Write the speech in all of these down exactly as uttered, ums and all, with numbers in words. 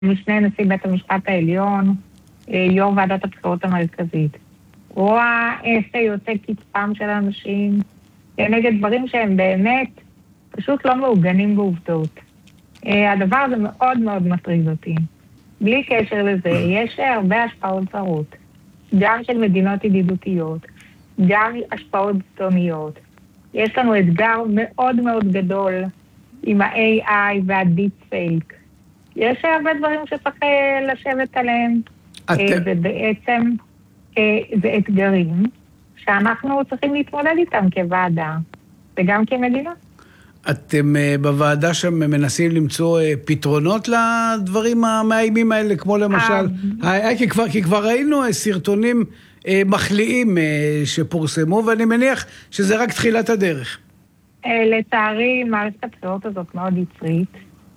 משנה נשיא בית המשפט העליון, יו"ר ועדת הבחירות המרכזית. רואה איך יוצא קצפם של אנשים נגד דברים שהם באמת פשוט לא מעוגנים בעובדות. הדבר הזה מאוד מאוד מטריד אותי. בלי קשר לזה, יש הרבה השפעות זרות, גם של מדינות ידידותיות, גם השפעות זדוניות. יש לנו אתגר מאוד מאוד גדול עם ה-איי איי וה-Deep Fake. יש הרבה דברים שצריך לשבת עליהם, ובעצם זה אתגרים שאנחנו צריכים להתמודד איתם כוועדה, וגם כמדינה. אתם בוועדה שם מנסים למצוא פתרונות לדברים המאיימים האלה, כמו למשל, כי כבר, כי כבר ראינו סרטונים מחליאים שפורסמו, ואני מניח שזה רק תחילת הדרך. לצערי, מערכת הבחירות הזאת מאוד יצרית,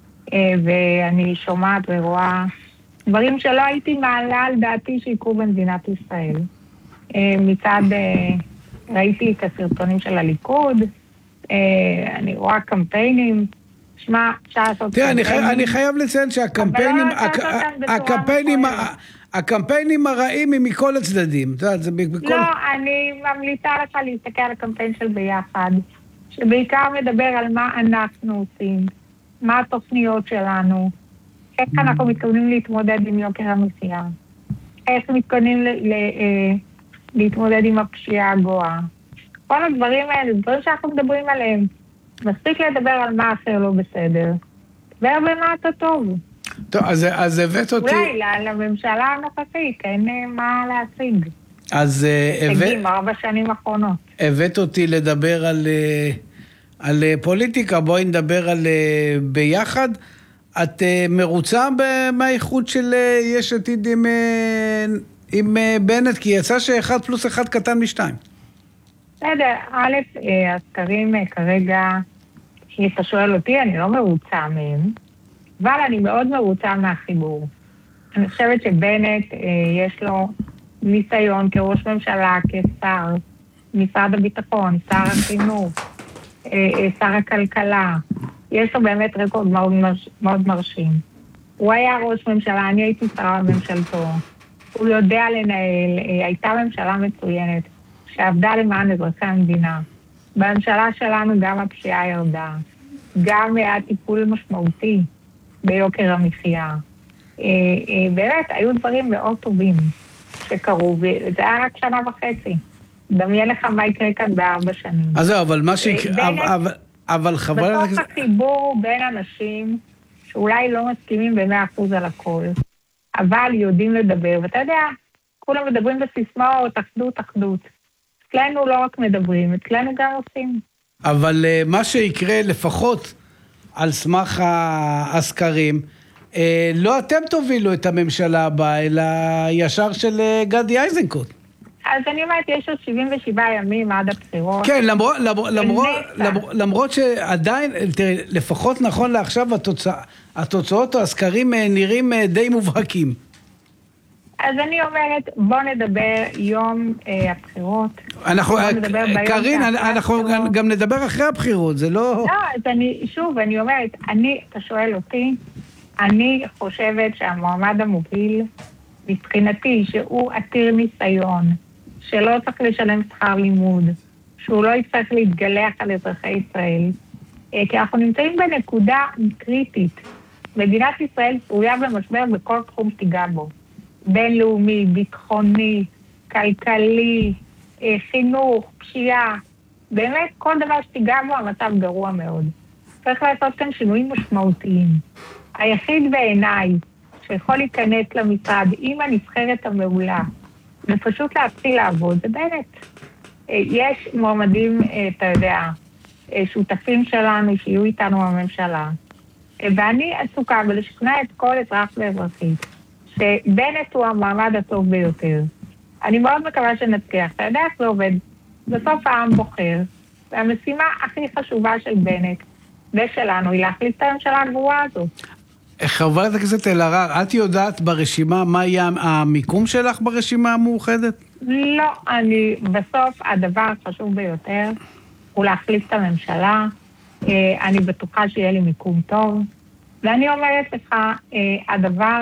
ואני שומעת ורואה דברים שלא הייתי מעלה על דעתי שיקרו במדינת ישראל. מצד, ראיתי את הסרטונים של הליכוד, אני רואה קמפיינים, שמע, אפשר לעשות תראה, אני חייב לציין שהקמפיינים, הקמפיינים, הקמפיינים הרעים הם מכל הצדדים. לא, אני ממליצה לך להסתכל על הקמפיין של ביחד, שבעיקר מדבר על מה אנחנו עושים, מה התוכניות שלנו, איך אנחנו מתכוונים להתמודד עם יוקר המחיה, איך מתכוונים להתמודד עם הפשיעה הגואה. כל הדברים האלה, דברים שאנחנו מדברים עליהם. מספיק לדבר על מה אחר לא בסדר. דבר במה אתה טוב. טוב, אז, אז הבאת אותי... אולי, לממשלה הנוכחית, אין מה להשיג. אז... תגיעים, ארבע שנים האחרונות. הבאת אותי לדבר על, על פוליטיקה, בואי נדבר על ביחד. את מרוצה מהאיחוד של יש עתיד עם, עם בנט? כי יצא שאחד פלוס אחד קטן משתיים. בסדר, א', הסקרים כרגע, אתה שואל אותי, אני לא מרוצה מהם, אבל אני מאוד מרוצה מהחיבור. אני חושבת שבנט, יש לו ניסיון כראש ממשלה, כשר, משרד הביטחון, שר החינוך, שר הכלכלה, יש לו באמת רקורד מאוד, מאוד מרשים. הוא היה ראש ממשלה, אני הייתי שרה בממשלתו, הוא יודע לנהל, הייתה ממשלה מצוינת, שעבדה למען אזרחי המדינה. בממשלה שלנו גם הפשיעה ירדה, גם היה טיפול משמעותי ביוקר המחיה. באמת, היו דברים מאוד טובים שקרו, וזה היה רק שנה וחצי. דמיין לך מה יקרה כאן בארבע שנים. אז זהו, אבל מה שיקרה... אבל חברת... בתוך החיבור בין אנשים שאולי לא מסכימים ב-מאה אחוז על הכל, אבל יודעים לדבר, ואתה יודע, כולם מדברים בסיסמאות, אחדות, אחדות. אצלנו לא רק מדברים, אצלנו גם עושים. אבל uh, מה שיקרה לפחות על סמך הסקרים, uh, לא אתם תובילו את הממשלה הבאה, אלא ישר של uh, גדי איזנקוט. אז אני אומרת, יש עוד שבעים ושבעה ימים עד הבחירות. כן, למרות, למרות, למרות, למרות שעדיין, תראי, לפחות נכון לעכשיו, התוצא, התוצאות או הסקרים נראים די מובהקים. אז אני אומרת, בוא נדבר יום אה, הבחירות. אנחנו, קרין, אנחנו גם, גם נדבר אחרי הבחירות, זה לא... לא, אז אני, שוב, אני אומרת, אני, אתה שואל אותי, אני חושבת שהמועמד המוביל, מבחינתי, שהוא עתיר ניסיון, שלא צריך לשלם שכר לימוד, שהוא לא יצטרך להתגלח על אזרחי ישראל, אה, כי אנחנו נמצאים בנקודה קריטית. מדינת ישראל פרויה במשבר בכל תחום שתיגע בו. בינלאומי, ביטחוני, כלכלי, חינוך, פשיעה, באמת כל דבר שתיגע בו המצב גרוע מאוד. צריך לעשות כאן שינויים משמעותיים. היחיד בעיניי שיכול להיכנס למשרד עם הנבחרת המעולה, ופשוט להתחיל לעבוד, זה בנט. יש מועמדים, אתה יודע, שותפים שלנו שיהיו איתנו בממשלה, ואני עסוקה בלשכנע את כל אזרח ואזרחית. שבנט הוא המעמד הטוב ביותר. אני מאוד מקווה שנצליח. אתה יודע איך זה עובד? בסוף העם בוחר, והמשימה הכי חשובה של בנט ושלנו היא להחליט את הממשלה הגרועה הזאת. חברת הכנסת אלהרר, את יודעת ברשימה מה יהיה המיקום שלך ברשימה המאוחדת? לא, אני בסוף הדבר החשוב ביותר הוא להחליט את הממשלה. אני בטוחה שיהיה לי מיקום טוב. ואני אומרת לך, הדבר